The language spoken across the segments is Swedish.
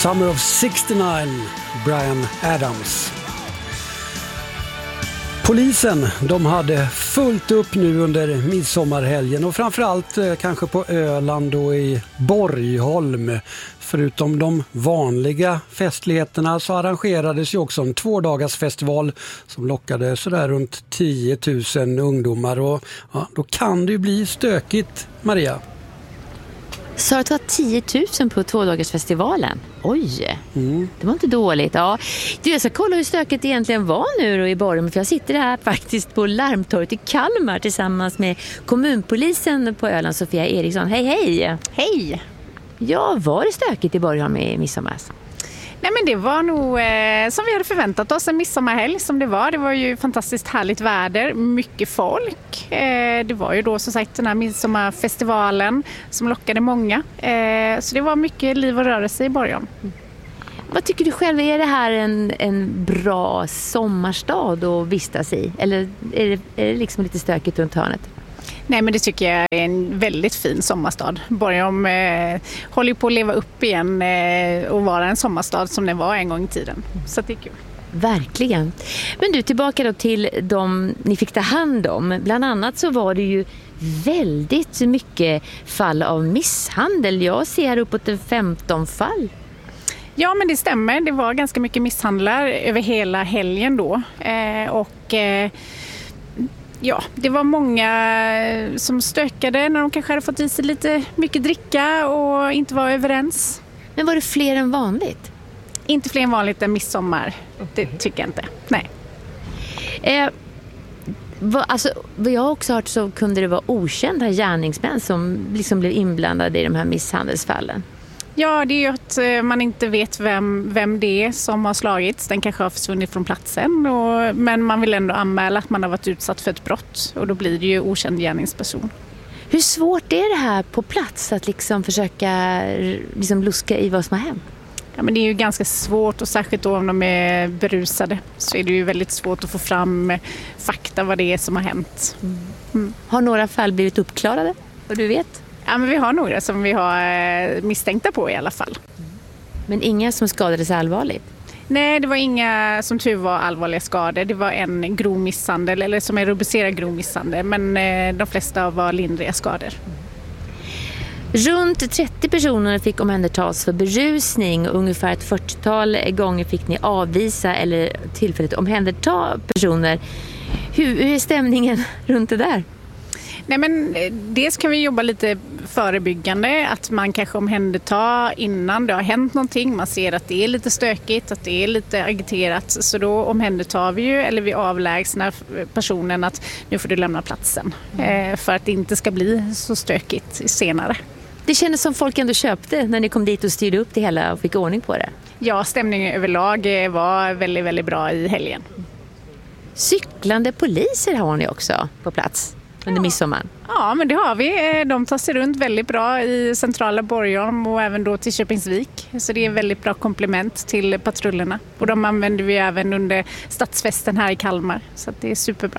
Summer of 69, Bryan Adams. Polisen, de hade fullt upp nu under midsommarhelgen och framförallt kanske på Öland och i Borgholm. Förutom de vanliga festligheterna så arrangerades ju också en 2-dagarsfestival som lockade sådär runt 10 000 ungdomar och ja, då kan det ju bli stökigt, Maria. Så det var 10 000 på 2-dagarsfestivalen. Oj, det var inte dåligt. Ja. Du, jag ska kolla hur stökigt det egentligen var nu då i Borgholm. För jag sitter här faktiskt på Larmtorget i Kalmar tillsammans med kommunpolisen på Öland, Sofia Eriksson. Hej, hej! Hej! Ja, var det stökigt i Borgholm i midsommar? Nej, men det var nog som vi hade förväntat oss, en midsommarhelg som det var. Det var ju fantastiskt härligt väder, mycket folk. Det var ju då som sagt den här midsommarfestivalen som lockade många. Så det var mycket liv och rörelse i Borgholm. Vad tycker du själv, är det här en bra sommarstad att vistas i? Eller är det liksom lite stökigt runt hörnet? Nej, men det tycker jag är en väldigt fin sommarstad. Borgholm håller på att leva upp igen och vara en sommarstad som det var en gång i tiden. Så det är kul. Verkligen. Men du, tillbaka då till de ni fick ta hand om. Bland annat så var det ju väldigt mycket fall av misshandel. Jag ser här uppåt 15 fall. Ja, men det stämmer. Det var ganska mycket misshandlar över hela helgen då. Ja, det var många som stökade när de kanske hade fått i sig lite mycket dricka och inte var överens. Men var det fler än vanligt? Inte fler än vanligt än midsommar, det tycker jag inte. Nej. Vad jag också hört så kunde det vara okända gärningsmän som liksom blev inblandade i de här misshandelsfallen. Ja, det är ju att man inte vet vem det är som har slagits. Den kanske har försvunnit från platsen. Men man vill ändå anmäla att man har varit utsatt för ett brott. Och då blir det ju okänd gärningsperson. Hur svårt är det här på plats att liksom försöka liksom luska i vad som har hänt? Ja, men det är ju ganska svårt, och särskilt då om de är berusade så är det ju väldigt svårt att få fram fakta vad det är som har hänt. Har några fall blivit uppklarade? Vad du vet? Ja, men vi har några som vi har misstänkta på i alla fall. Men inga som skadades allvarligt? Nej, det var inga som tur var allvarliga skador. Det var en grov misshandel, eller som är rubricerad grov misshandel, men de flesta var lindriga skador. Runt 30 personer fick omhändertas för berusning. Ungefär ett 40-tal gånger fick ni avvisa eller tillfälligt omhänderta personer. Hur är stämningen runt det där? Nej, men dels kan vi jobba lite förebyggande, att man kanske omhändertar innan det har hänt någonting. Man ser att det är lite stökigt, att det är lite agiterat, så då omhändertar vi ju, eller vi avlägsnar personen att nu får du lämna platsen för att det inte ska bli så stökigt senare. Det kändes som folk ändå köpte när ni kom dit och styrde upp det hela och fick ordning på det. Ja, stämningen överlag var väldigt, väldigt bra i helgen. Cyklande poliser har ni också på plats under midsommar. Ja, men det har vi. De tar sig runt väldigt bra i centrala Borgholm och även då till Köpingsvik. Så det är en väldigt bra komplement till patrullerna. Och de använder vi även under stadsfesten här i Kalmar. Så det är superbra.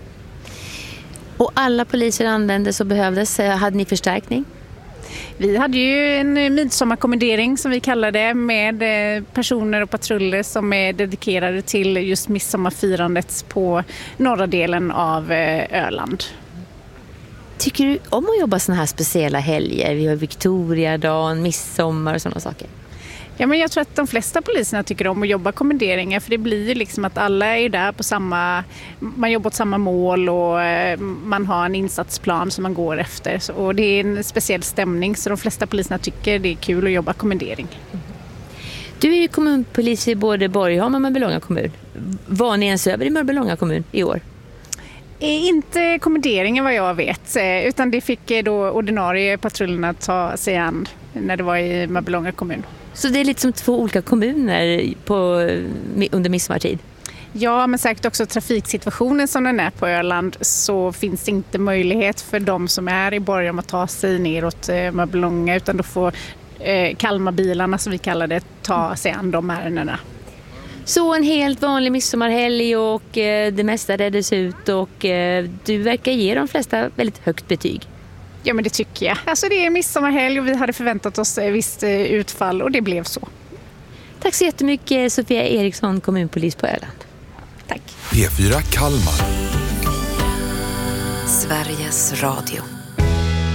Och alla poliser användes och behövdes. Hade ni förstärkning? Vi hade ju en midsommarkommendering som vi kallade, med personer och patruller som är dedikerade till just midsommarfirandet på norra delen av Öland. Tycker du om att jobba såna här speciella helger? Vi har Victoriadagen, midsommar och sådana saker. Ja, men jag tror att de flesta poliserna tycker om att jobba kommenderingar, för det blir ju liksom att alla är där på man jobbar åt samma mål och man har en insatsplan som man går efter. Och det är en speciell stämning, så de flesta poliserna tycker det är kul att jobba kommendering. Du är ju kommunpolis i både Borgholm och Mörbylånga kommun. Var ni ens över i Mörbylånga kommun i år? Inte kommenderingen vad jag vet, utan det fick då ordinarie patrullerna ta sig an när det var i Mörbylånga kommun. Så det är lite som 2 olika kommuner under midsommartid? Ja, men säkert också trafiksituationen som den är på Öland, så finns det inte möjlighet för de som är i Borgholm att ta sig neråt Mörbylånga, utan då får Kalmarbilarna, som vi kallar det, ta sig an de ärendena. Så en helt vanlig midsommarhelg och det mesta reddes ut och du verkar ge de flesta väldigt högt betyg. Ja, men det tycker jag. Alltså det är midsommarhelg och vi hade förväntat oss visst utfall och det blev så. Tack så jättemycket, Sofia Eriksson, kommunpolis på Öland. Tack. P4 Kalmar. Sveriges Radio.